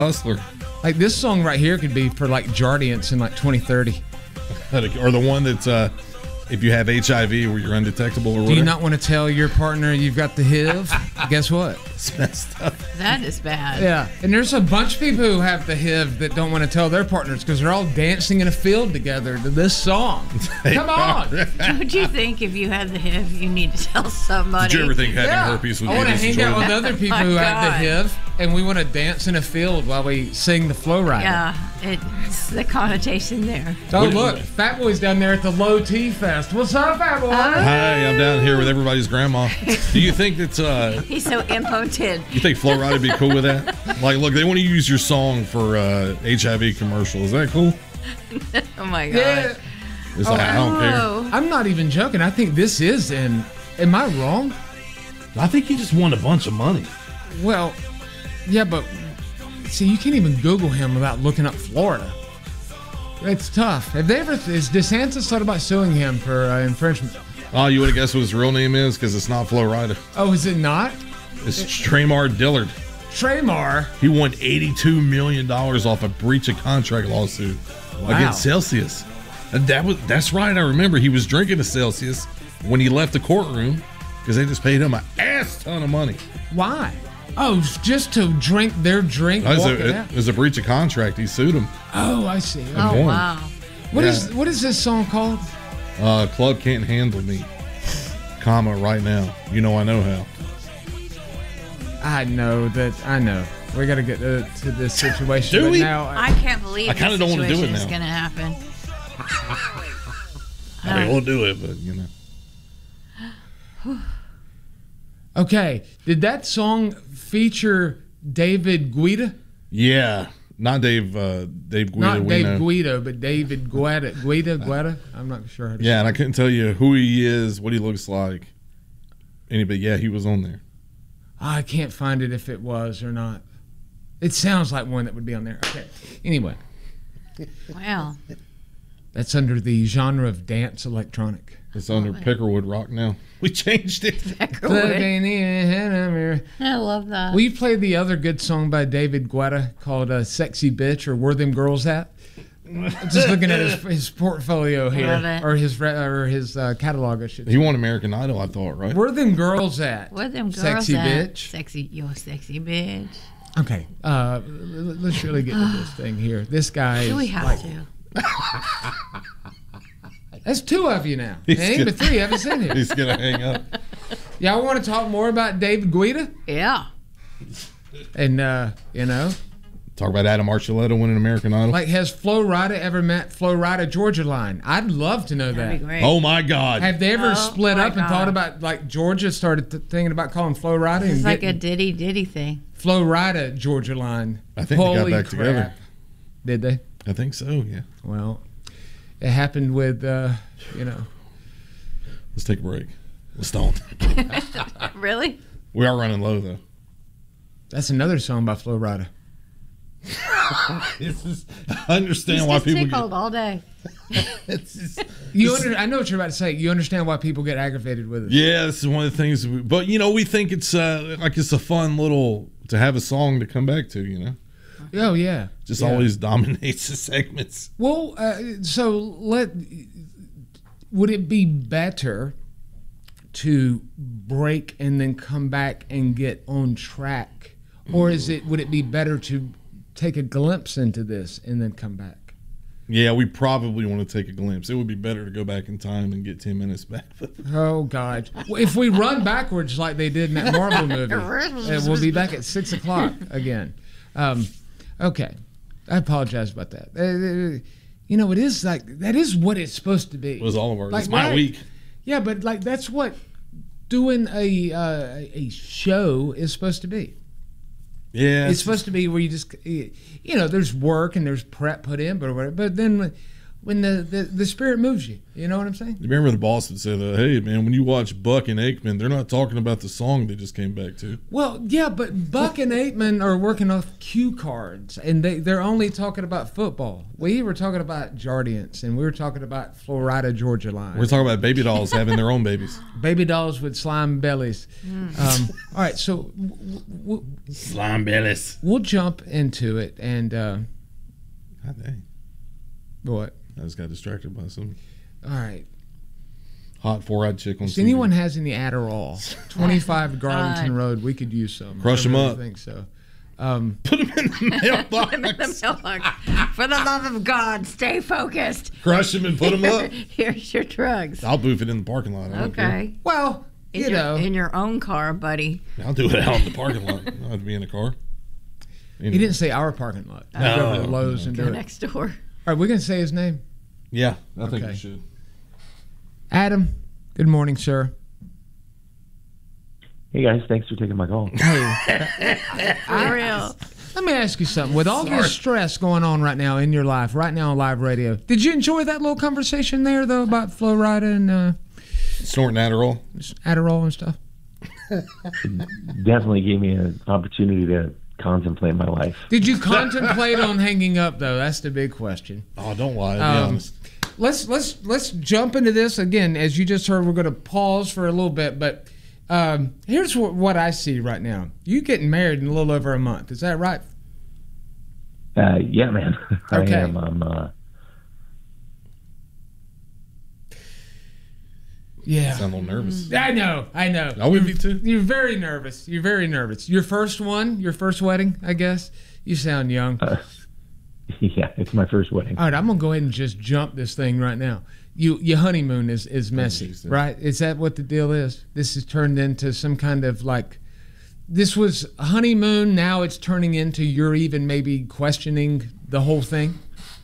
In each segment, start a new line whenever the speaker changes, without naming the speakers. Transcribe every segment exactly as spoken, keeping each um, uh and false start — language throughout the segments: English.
Hustler.
Like this song right here could be for like Jardiance in like twenty thirty.
Or the one that's uh, if you have H I V where you're undetectable or whatever.
Do you not want to tell your partner you've got the H I V? Guess what?
It's messed up.
That is bad.
Yeah, and there's a bunch of people who have the H I V that don't want to tell their partners because they're all dancing in a field together to this song. Come on.
Don't you think if you had the H I V, you need to tell somebody?
Did you ever think having
Yeah.
herpes would
I
be
want to
this
hang out
enjoyable?
with other people
Oh my
who have the
God.
H I V, and we want to dance in a field while we sing the Flow Rider.
Yeah, it's the connotation there.
Oh,
What-
look, Fat Boy's down there at the Low T Fest. What's up, Fat Boy?
Hi, I'm down here with everybody's grandma. Do you think that's uh
He's so impotent.
you think Flo Rida would be cool with that? Like, look, they want to use your song for uh H I V commercial. Is that cool?
Oh my God.
Yeah.
It's like, I don't care.
Oh.
I'm not even joking. I think this is in. Am I wrong?
I think he just won a bunch of money.
Well, yeah, but see, you can't even Google him without looking up Florida. It's tough. Have they ever? Is DeSantis thought about suing him for uh, infringement?
Oh, you would have guessed what his real name is because it's not Flo Rida.
Oh, is it not?
It's Tramar Dillard.
Tramar.
He won eighty-two million dollars off a breach of contract lawsuit
Wow.
against Celsius. And that was that's right. I remember he was drinking a Celsius when he left the courtroom because they just paid him an ass ton of money.
Why? Oh, just to drink their drink.
It was,
walk it
a,
out.
it was a breach of contract. He sued him.
Oh, I see.
Oh,
Born.
wow.
What
Yeah.
is what is this song called?
Uh, Club Can't Handle Me, comma, right now. You know I know how.
I know that. I know. We got to get to, to this situation.
Do
but
we?
Now, I,
I can't believe
I kinda
this
don't wanna do it
situation is
now.
going to happen.
I mean, we'll do it, but you know.
okay. Did that song feature David Guida?
Yeah, not Dave. Uh, Dave Guida.
Not
we
Dave
know.
Guido, but David Guida. Guida, Guida. I'm not sure how to
Yeah, and I couldn't tell you who he is, what he looks like. Anybody? Yeah, he was on there.
I can't find it if it was or not. It sounds like one that would be on there. Okay. Anyway,
Wow.
that's under the genre of dance electronic.
It's under Peckerwood Rock now. We changed it.
Peckerwood. I love that.
Will you play the other good song by David Guetta called uh, Sexy Bitch or Where Them Girls At? Just looking at his, his portfolio here.
Love it.
Or his re- or his uh, catalog, I should say.
He won American Idol, I thought, right?
Where Them Girls At?
Where them girls
Sexy
at?
Bitch.
Sexy, yo, sexy bitch.
Okay, uh, l- l- let's really get to this thing here. This guy
Do
is
we have
like,
to?
That's two of you now.
He's
Ain't
gonna-
but three of us in here.
He's gonna hang up.
Y'all want to talk more about David Guida?
Yeah.
And, uh, you know,
Talk about Adam Archuleta winning American Idol.
like, has Flo Rida ever met Flo Rida Georgia Line? I'd love to know
That'd be
that.
great.
Oh my God!
Have they ever
Oh,
split
my
up and
God.
thought about, like, Georgia started th- thinking about calling Flo Rida
It's
and
like a
getting
ditty ditty thing.
Flo Rida Georgia Line?
I think they got
Holy
back
crap.
together.
Did they?
I think so. Yeah.
Well, it happened with, uh, you know.
Let's take a break. Let's don't.
Really?
We are running low though.
That's another song by Flo Rida.
It's just, I understand
He's
why
just
people
tickled
get.
all day.
It's just,
You under, I know what you're about to say. You understand why people get aggravated with it.
yeah, this is one of the things. We, but you know, we think it's uh, like it's a fun little to have a song to come back to. You know,
Oh, yeah.
just
Yeah.
always dominates the segments.
Well, uh, so let would it be better to break and then come back and get on track, or is it would it be better to take a glimpse into this and then come back?
Yeah, we probably want to take a glimpse. It would be better to go back in time and get ten minutes back.
Oh God! Well, if we run backwards like they did in that Marvel movie, uh, we'll be back at six o'clock again. Um, okay, I apologize about that. Uh, you know, it is like that is what it's supposed to be.
It was all of our.
Like,
it's my
right.
week.
Yeah, but like that's what doing a uh, a show is supposed to be.
Yeah,
It's supposed to be where you just, you know, there's work and there's prep put in, but whatever. But then when the, the, the spirit moves you. You know what I'm saying?
You remember the boss would say, that, hey, man, when you watch Buck and Aikman, they're not talking about the song they just came back to.
Well, yeah, but Buck and Aikman are working off cue cards, and they, they're only talking about football. We were talking about Jardiance, and we were talking about Florida Georgia Line.
We're talking about baby dolls having their own babies.
Baby dolls with slime bellies. Mm. Um, all right, so w- w-
slime bellies.
We'll jump into it, and uh,
God dang.
What?
I just got distracted by some.
All right.
Hot four-eyed chick on
If
T V.
anyone has any Adderall, twenty-five Garlington Road, we could use some.
Crush them up.
I think so. Um,
Put them in the mailbox.
Put them in the mailbox. For the love of God, stay focused.
Crush them and put them up.
Here's your drugs.
I'll boof it in the parking lot. I don't care.
Okay.
Well,
in
you
your,
know.
in your own car, buddy.
I'll do it out in the parking lot. I don't have to be in a car.
Anyway. He didn't say our parking lot.
Oh.
Go over to Lowe's and
Go
do it.
next door.
All right, we're going to say his name.
Yeah, I think
Okay.
we should.
Adam, good morning, sir.
Hey guys, thanks for taking my call.
For real.
Let me ask you something. With all
Sorry.
this stress going on right now in your life, right now on live radio, did you enjoy that little conversation there, though, about Flo Rida and uh,
Snorting Adderall.
Adderall and stuff?
Definitely gave me an opportunity to contemplate my life.
Did you contemplate on hanging up, though? That's the big question.
Oh, don't lie. Be
Um,
honest.
Let's let's let's jump into this again. As you just heard, we're going to pause for a little bit, but um, here's what, what I see right now. You getting married in a little over a month. Is that right?
Uh, yeah, man. I
Okay.
am. I'm. Uh,
Yeah.
Sound a little nervous.
I know. I know.
I would be too.
You're very nervous. You're very nervous. Your first one, your first wedding, I guess. You sound young.
uh, yeah, it's my first wedding.
All right, I'm gonna go ahead and just jump this thing right now. You, your honeymoon is is messy,
geez,
right? Is that what the deal is? This has turned into some kind of like, this was a honeymoon. Now it's turning into you're even maybe questioning the whole thing.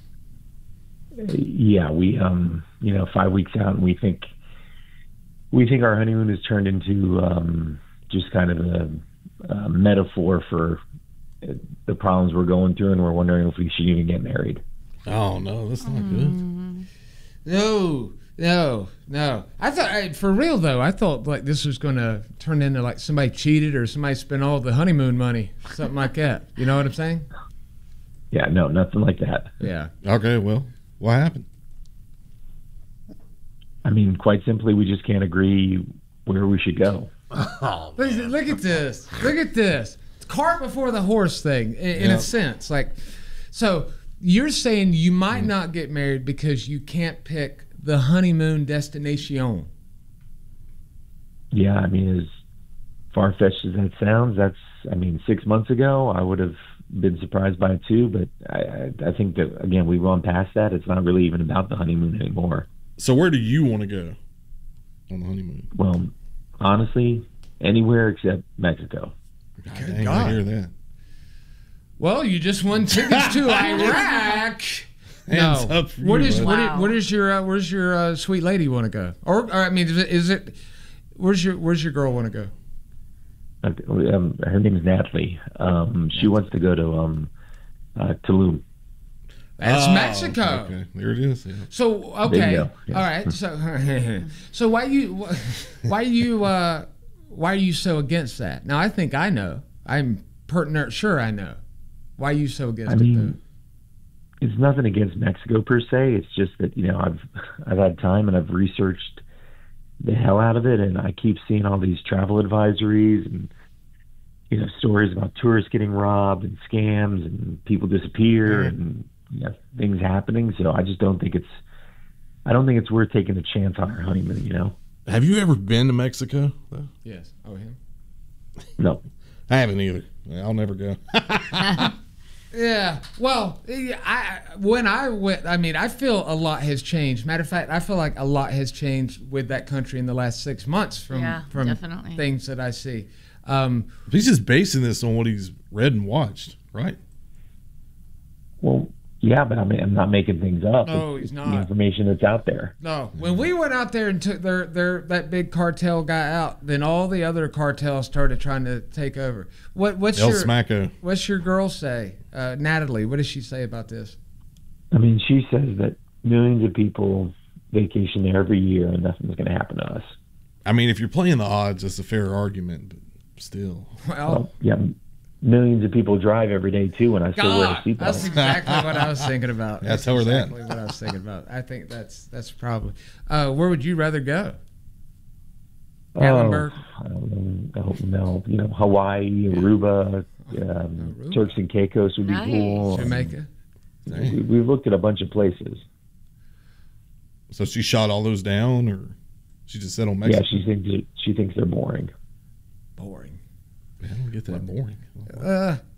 Yeah, we um, you know, five weeks out, and we think we think our honeymoon has turned into um, just kind of a, a metaphor for the problems we're going through, and we're wondering if we should even get married.
Oh, no, that's not good.
No, no, no. I thought, I, for real though, I thought like this was going to turn into like somebody cheated or somebody spent all the honeymoon money, something like that. You know what I'm saying?
Yeah, no, nothing like that.
Yeah.
Okay, well, what happened?
I mean, quite simply, we just can't agree where we should go.
Oh,
Look, look at this. Look at this. Cart before the horse thing, in, in
Yeah.
a sense. Like, so you're saying you might not get married because you can't pick the honeymoon destination.
Yeah, I mean, as far-fetched as that sounds, that's, I mean, six months ago, I would have been surprised by it too, but I, I, I think that, again, we've gone past that. It's not really even about the honeymoon anymore.
So where do you want to go on the honeymoon?
Well, honestly, anywhere except Mexico.
God,
Good
dang,
God.
I hear that.
Well, you just won tickets to Iraq.
Hands
no.
up for
What
you,
is
bud.
what,
Wow.
is, what is your uh, where's your uh, sweet lady want to go? Or, or I mean, is it, is it where's your where's your girl want to go?
Okay, Um, her name is Natalie. Um, she wants to go to um, uh, Tulum.
That's
Oh,
Mexico.
Okay, there it is. Yeah.
So
There
okay,
you go. Yeah.
all right. So so why you why you uh, why are you so against that? Now I think I know. I'm pertinent. Sure, I know. Why are you so against
I
it?
mean, it's nothing against Mexico per se. It's just that, you know, I've I've had time and I've researched the hell out of it, and I keep seeing all these travel advisories and, you know, stories about tourists getting robbed and scams and people disappear
Mhm.
and, you know, things happening. So I just don't think it's I don't think it's worth taking a chance on our honeymoon. You know,
Have you ever been to Mexico? though?
Yes. Oh, him.
no.
I haven't either. I'll never go.
Yeah. Well, I when I went, I mean, I feel a lot has changed. Matter of fact, I feel like a lot has changed with that country in the last six months from
Yeah,
from
definitely.
things that I see. Um,
He's just basing this on what he's read and watched, right?
Well, yeah, but I mean, I'm not making things up.
No,
It's-
he's
it's
not.
the information that's out there.
No, when we went out there and took their, their that big cartel guy out, then all the other cartels started trying to take over. What what's
El
your
Smacko.
what's your girl say, uh, Natalie? What does she say about this?
I mean, she says that millions of people vacation there every year, and nothing's going to happen to us.
I mean, if you're playing the odds, that's a fair argument, but still.
Well,
Well, yeah, millions of people drive every day too, and I still wear a
God,
seatbelt.
that's exactly what I was thinking about.
Yeah,
That's
tell her that.
exactly what I was thinking about. I think that's that's probably. Uh, where would you rather go? Gatlinburg?
Oh, I don't know. I don't know. You know, Hawaii, Aruba, um,
Aruba.
Turks and Caicos would be
Nice.
cool.
Jamaica.
We, we've looked at a bunch of places.
So she shot all those down, or she just said on
Yeah,
Mexico?
she thinks it, she thinks they're boring.
Boring.
I don't get that boring.
Uh,